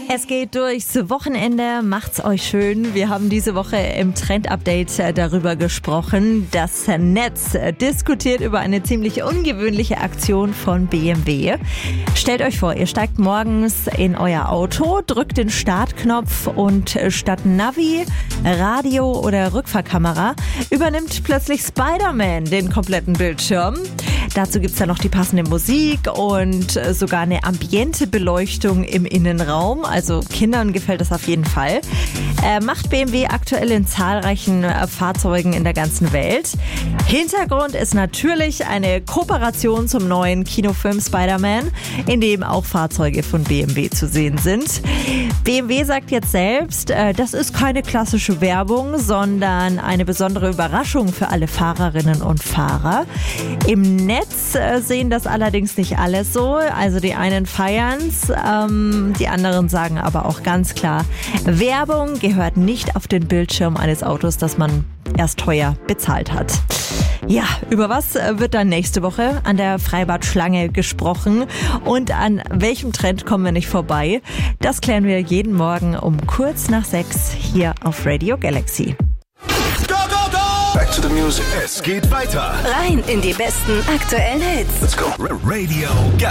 Es geht durchs Wochenende, macht's euch schön. Wir haben diese Woche im Trend-Update darüber gesprochen. Das Netz diskutiert über eine ziemlich ungewöhnliche Aktion von BMW. Stellt euch vor, ihr steigt morgens in euer Auto, drückt den Startknopf und statt Navi, Radio oder Rückfahrkamera übernimmt plötzlich Spider-Man den kompletten Bildschirm. Dazu gibt's dann noch die passende Musik und sogar eine Ambientebeleuchtung im Innenraum. Also Kindern gefällt das auf jeden Fall. Macht BMW aktuell in zahlreichen Fahrzeugen in der ganzen Welt. Hintergrund ist natürlich eine Kooperation zum neuen Kinofilm Spider-Man, in dem auch Fahrzeuge von BMW zu sehen sind. BMW sagt jetzt selbst, das ist keine klassische Werbung, sondern eine besondere Überraschung für alle Fahrerinnen und Fahrer. Im Netz sehen das allerdings nicht alle so. Also die einen feiern's, die anderen sagen aber auch ganz klar, Werbung gehört nicht auf den Bildschirm eines Autos, das man erst teuer bezahlt hat. Ja, über was wird dann nächste Woche an der Freibad-Schlange gesprochen und an welchem Trend kommen wir nicht vorbei? Das klären wir jeden Morgen um kurz nach 6 hier auf Radio Galaxy. Go, go, go! Back to the music. Es geht weiter. Rein in die besten aktuellen Hits. Let's go. Radio Galaxy.